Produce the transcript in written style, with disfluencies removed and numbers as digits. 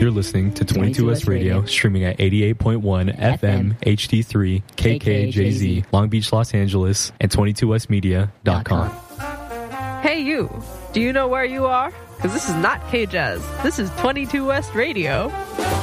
You're listening to 22S Radio, streaming at 88.1 FM, HD3, KKJZ, Long Beach, Los Angeles, and 22smedia.com. Hey you, do you know where you are? Because this is not K-Jazz. This is 22 West Radio.